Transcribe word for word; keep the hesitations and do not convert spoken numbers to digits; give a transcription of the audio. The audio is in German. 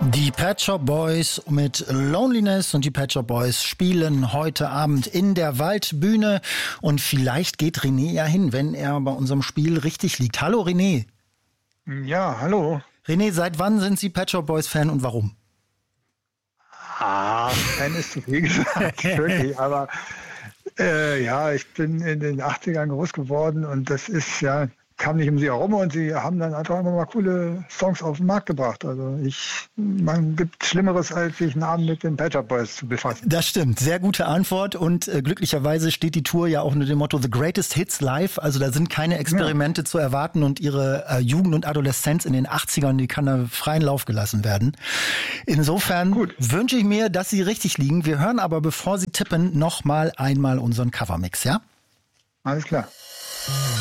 Die Pet Shop Boys mit Loneliness und die Pet Shop Boys spielen heute Abend in der Waldbühne und vielleicht geht René ja hin, wenn er bei unserem Spiel richtig liegt. Hallo René. Ja, hallo. René, seit wann sind Sie Pet Shop Boys Fan und warum? Ah, Fan ist zu viel gesagt, wirklich, aber äh, ja, ich bin in den achtzigern groß geworden und das ist ja, kam nicht um sie herum und sie haben dann einfach immer mal coole Songs auf den Markt gebracht. Also ich, man gibt Schlimmeres, als sich einen Abend mit den Pet Shop Boys zu befassen. Das stimmt, sehr gute Antwort und äh, glücklicherweise steht die Tour ja auch unter dem Motto The Greatest Hits Live, also da sind keine Experimente ja. zu erwarten und ihre äh, Jugend und Adoleszenz in den achtzigern, die kann da freien Lauf gelassen werden. Insofern Gut. wünsche ich mir, dass Sie richtig liegen. Wir hören aber, bevor Sie tippen, noch mal einmal unseren Covermix, ja? Alles klar.